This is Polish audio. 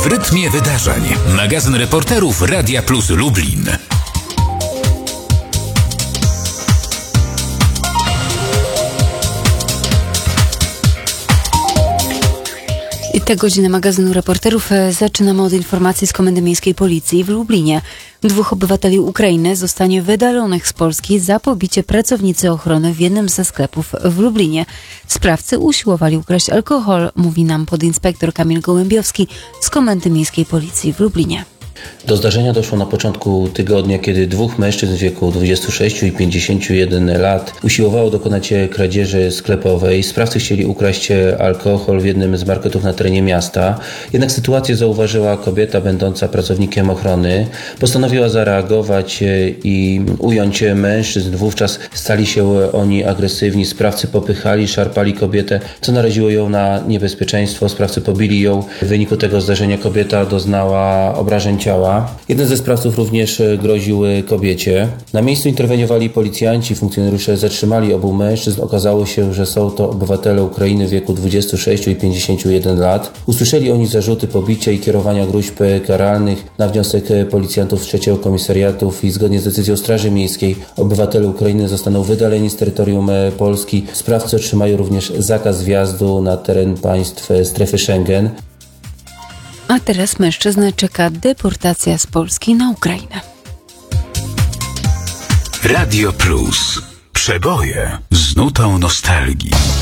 rytmie wydarzeń. Magazyn reporterów Radia Plus Lublin. I tę godzinę magazynu reporterów zaczynamy od informacji z Komendy Miejskiej Policji w Lublinie. 2 obywateli Ukrainy zostanie wydalonych z Polski za pobicie pracownicy ochrony w jednym ze sklepów w Lublinie. Sprawcy usiłowali ukraść alkohol, mówi nam podinspektor Kamil Gołębiowski z Komendy Miejskiej Policji w Lublinie. Do zdarzenia doszło na początku tygodnia, kiedy 2 mężczyzn w wieku 26 i 51 lat usiłowało dokonać kradzieży sklepowej. Sprawcy chcieli ukraść alkohol w jednym z marketów na terenie miasta. Jednak sytuację zauważyła kobieta będąca pracownikiem ochrony. Postanowiła zareagować i ująć mężczyzn. Wówczas stali się oni agresywni. Sprawcy popychali, szarpali kobietę, co naraziło ją na niebezpieczeństwo. Sprawcy pobili ją. W wyniku tego zdarzenia kobieta doznała obrażeń ciała. Jeden ze sprawców również groził kobiecie. Na miejscu interweniowali policjanci, funkcjonariusze zatrzymali obu mężczyzn. Okazało się, że są to obywatele Ukrainy w wieku 26 i 51 lat. Usłyszeli oni zarzuty pobicia i kierowania gróźb karalnych. Na wniosek policjantów z 3. Komisariatów i zgodnie z decyzją Straży Miejskiej obywatele Ukrainy zostaną wydaleni z terytorium Polski. Sprawcy otrzymają również zakaz wjazdu na teren państw strefy Schengen. A teraz mężczyzn czeka deportacja z Polski na Ukrainę. Radio Plus. Przeboje z nutą nostalgii.